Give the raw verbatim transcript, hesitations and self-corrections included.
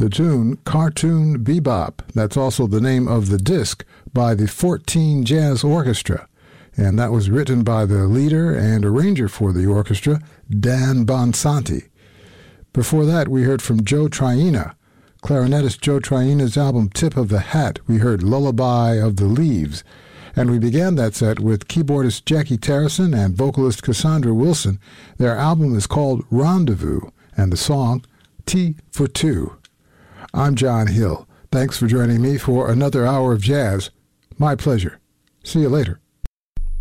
The tune, Cartoon Bebop. That's also the name of the disc by the fourteen Jazz Orchestra. And that was written by the leader and arranger for the orchestra, Dan Bonsanti. Before that, we heard from Joe Traina. Clarinetist Joe Traina's album Tip of the Hat, we heard Lullaby of the Leaves. And we began that set with keyboardist Jackie Terrison and vocalist Cassandra Wilson. Their album is called Rendezvous, and the song, Tea for Two. I'm John Hill. Thanks for joining me for another hour of jazz. My pleasure. See you later.